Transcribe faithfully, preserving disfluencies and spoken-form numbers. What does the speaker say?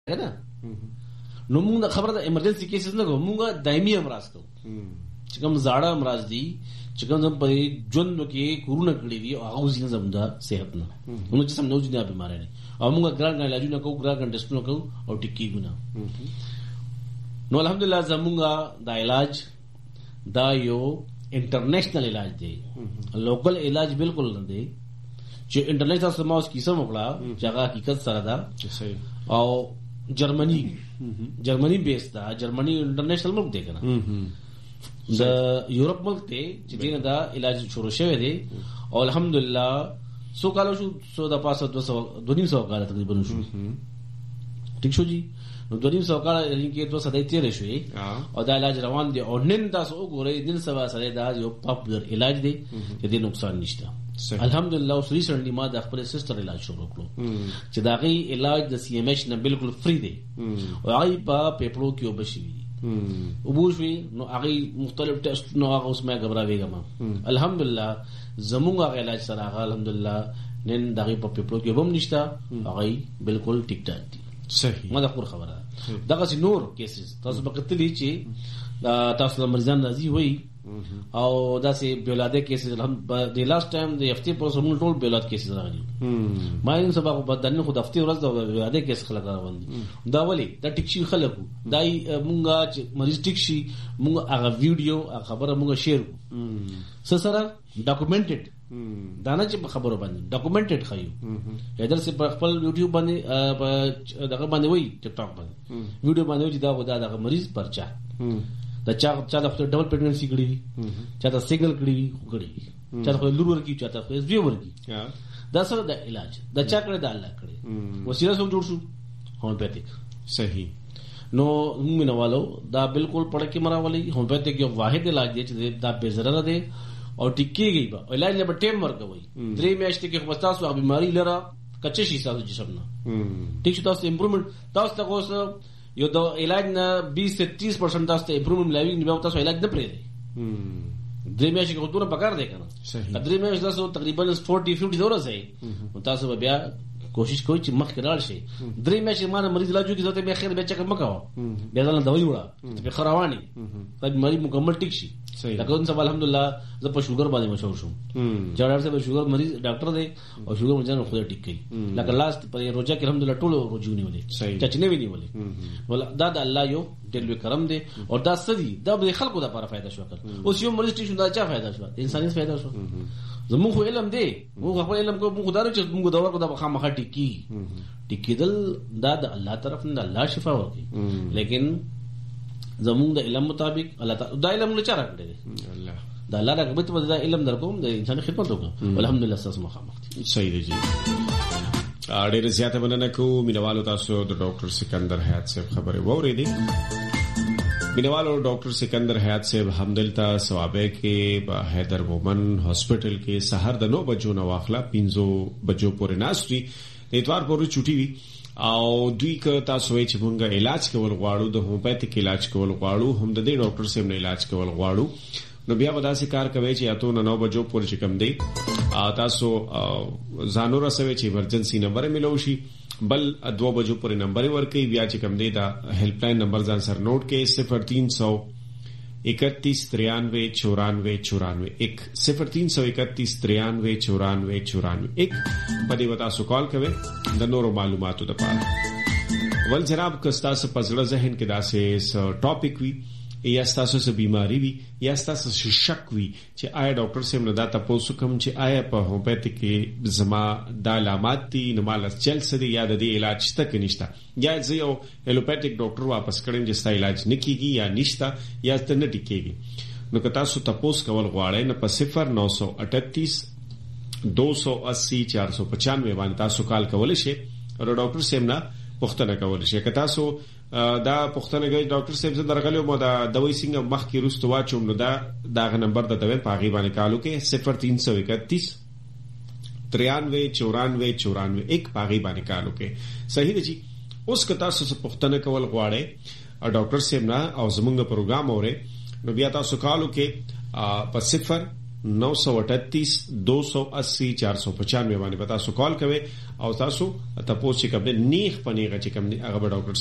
کنه نو موږ خبره د ایمرجنسي کیسز نه کوو، موږ دایمي امراض کوو چې کوم زاړه امراض دي چې کوم په ژوند کې کورونه کړی دي او هغه ځینې زموږ صحت نه موږ چې سم نو ځینې بیماری نه او موږ ګران علاجونه کوو، ګران ټیسټونه کوو او ټیکیونه. نو الحمدلله زموږ دا علاج دا یو انټرنیشنل علاج دی، لوکل علاج بالکل نه دی چې انټرنیشنل سماوس کیسه وکړه چې هغه حقیقت سره ده. او جرمنی جرمنی بیس دا، جرمنی انټرنیشنل ملک دی کنه، د یورپ ملک دی چې دینه دا علاج شروع شوی دی او الحمدلله سو کالو شو، سو د پاسه دو سو دو نیم سو کال تقریبا شو. ٹھیک شو جی، نو دو نیم سو کال یعنی کې دو سدای تیر شوی او دا علاج روان دی او نن تاسو وګورئ نن سبا سره دا یو پاپولر علاج دی چې د نقصان نشته. الحمدلله اوس ریسنټلی ما د خپل سسټر علاج شروع کړو چې دا غي علاج د سی ایم ایچ نه بالکل فری دی او هغه په پیپلو کې وبشي او بوشوي نو هغه مختلف ټیسټ نو هغه اوس مې غبراويګم. الحمدلله زموږ علاج سره هغه الحمدلله نن دغه په پیپلو کې هم نشته، هغه بالکل ټیک ټاک دی. صحیح، ما دا خبر خبره دغه نور کیسز تاسو بکتلی چې تاسو مریضان راځي وای او دا سي بیولاده کیسز هم د لاست ټایم د افتی پر سمول ټول بیولاد کیسز راغلي. ما ان سبا په بدن خو د افتی ورځ د بیولاده کیس خلک راوندي دا ولی دا ټیک شي خلکو دای مونږه چې مریض ټیک شي مونږ هغه ویډیو خبره مونږ شیر سره ډاکومنټډ دا نه چې خبرو باندې ډاکومنټډ خایو هدر سي په خپل یوټیوب باندې دغه باندې وای ټیک ټاک باندې ویډیو باندې چې دا غدا دغه مریض پرچا دا چا چا د ډبل پریګننسي کړی وي، چا د سنگل کړی وي کړی چا د لور ورکی چا د اس بي ورکی دا سره د علاج دا چا کړی دا الله کړی وسیله سم جوړ شو هومیوپیتیک. صحیح، نو موږ نه والو دا بالکل پړ کې مراولي هومیوپیتیک یو واحد علاج دی چې دا بے ضرر دی او ټیکيږي به علاج له ټیم ورکوي درې میاشتې کې خو تاسو هغه بیماری لره کچې شي تاسو جسم نه ټیک شي تاسو امپروومنت تاسو تاسو یو د علاج نه بیس سے تیس پرسنٹ تاسو ته امپروومنٹ لاوي نه تاسو علاج نه پرې دی درې میاشتې کې خطر پکار دی کنه درې میاشتې تاسو تقریبا چالیس پنځه دورې سي تاسو بیا کوشش کوئ چې مخ کې لاړ شي. درې میاشتې ما مریض علاج کی ضرورت به خیر به چک مکو بیا ځان دوايي وړه په خرواني تب مریض مکمل ټیک شي. لکه ان سبا الحمدلله ز په شوګر باندې مشهور شوم جوړار سے شوګر مریض ډاکټر دی او شوګر مجن خو ټیک کړي لکه لاست په روزه کې الحمدلله ټول روزونی ولې چچنه وی نیولې ولا دا د الله یو دلوي کرم دی او دا سدي دا به خلکو د لپاره फायदा شو کړ اوس یو مریض ټیک شو دا چا फायदा شو انساني फायदा شو زموږ علم دی موږ خپل علم کو موږ دارو چې موږ دا ورکو دا خامخا ټیکی ټیکیدل دا د الله طرف نه الله شفا ورکي لیکن زموږ د علم مطابق الله تعالی دا علم له چاره کړی الله دا الله رغبت په دا علم درکوم د انسان خدمت وکړم الحمدلله تاسو مخامخ. صحیح دی جی، ډېر زیاته مننه کوم مینوالو تاسو د ډاکټر سکندر حیات صاحب خبره وورېدې. مینوالو ډاکټر سکندر حیات صاحب همدلته ثوابه کې په حیدر مومن هاسپټل کې سحر د نو بجو نو واخلا پنځو بجو پورې ناشتي د اتوار پورې چټي وي او دوی که تاسو یې چې مونږه علاج کول غواړو د هومیوپیتیک علاج کول غواړو هم د دې ډاکټر سیم نه علاج کول غواړو نو بیا ودا سي کار کوي چې اتو نو بجو پورې چې کم دی تاسو ځانو رسوي چې ایمرجنسي نمبر ملو شي بل دو بجو پورې نمبر ورکي بیا چې کم دی دا هیلپ لاین نمبر ځان سره نوٹ کې صفر تین سو اکتیس ترانوے چورانوے چورانوے ایک صفر تین سو اکتیس ترانوے چورانوے چورانوے ایک پدې وتا سو کال کوي د نورو معلوماتو لپاره. ول جناب کستا سے پزړه ذهن کې داسې ټاپک وی یا تاسو سه بیماری وی یا تاسو شک وی چې آیا ډاکټر سیم نه دا تاسو کوم چې آیا په هومیوپیتیک کې زما د علامات دي نو مال چل سدي یا د دې علاج تک نشته یا زه یو الوپیتیک ډاکټر واپس کړم چې ستا علاج نکېږي یا نشته یا ته نه ټیکېږي نو که تاسو تاسو کول غواړئ نه په صفر نو سو اٹھتیس دو سو اسی چار سو پچانوے باندې تاسو کال کول شي او ډاکټر سیم نه پوښتنه کول شي. که تاسو دا پوښتنه کوي ډاکټر صاحب زه درغلم مو دا دوی څنګه مخ کې روستو واچوم نو دا داغه نمبر د دوی په غیبانه کالو کې صفر تین سو اکتیس ترانوے چورانوے چورانوے ایک په غیبانه کالو کې. صحیح دی. اوس که تاسو څه پوښتنه کول غواړئ او ډاکټر صاحب نه او زموږ پروګرام اورئ نو بیا تاسو کالو کې په صفر नौ सौ अठतीस दो सौ अस्सी चार सौ पचानवे باندې پتا سو کال کوي او تاسو تاسو چې کوم نیخ پنیغه چې کوم هغه ډاکټر